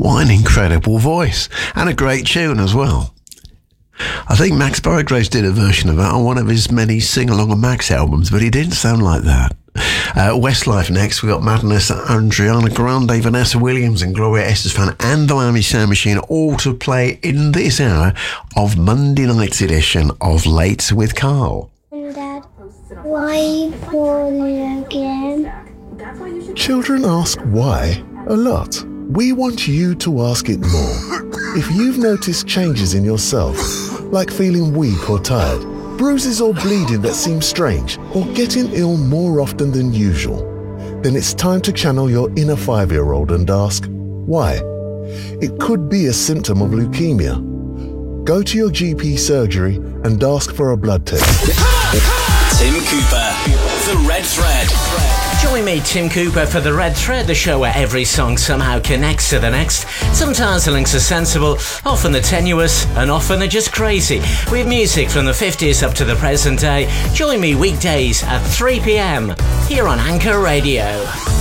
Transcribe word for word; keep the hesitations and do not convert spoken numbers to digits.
What an incredible voice. And a great tune as well. I think Max Bygraves did a version of that on one of his many Sing-Along and Max albums, but he didn't sound like that. Uh, Westlife next. We got Madness, Adriana Grande, Vanessa Williams and Gloria Estefan and the Miami Sound Machine all to play in this hour of Monday night's edition of Late with Carl. Dad, why are you poorly again? Children ask why a lot. We want you to ask it more. If you've noticed changes in yourself, like feeling weak or tired, bruises or bleeding that seem strange, or getting ill more often than usual, then it's time to channel your inner five-year-old and ask, why? It could be a symptom of leukemia. Go to your G P surgery and ask for a blood test. Tim Cooper, The Red Thread. Join me, Tim Cooper, for The Red Thread, the show where every song somehow connects to the next. Sometimes the links are sensible, often they're tenuous, and often they're just crazy. With music from the fifties up to the present day. Join me weekdays at three p.m. here on Anchor Radio.